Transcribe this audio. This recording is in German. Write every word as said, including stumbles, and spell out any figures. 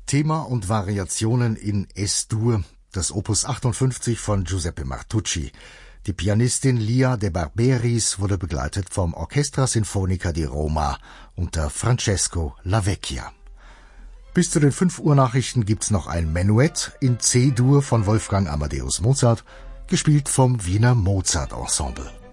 Thema und Variationen in Es-Dur, das Opus achtundfünfzig von Giuseppe Martucci. Die Pianistin Lia De Barberis wurde begleitet vom Orchestra Sinfonica di Roma unter Francesco Lavecchia. Bis zu den fünf Uhr Nachrichten gibt's noch ein Menuett in C-Dur von Wolfgang Amadeus Mozart, gespielt vom Wiener Mozart Ensemble.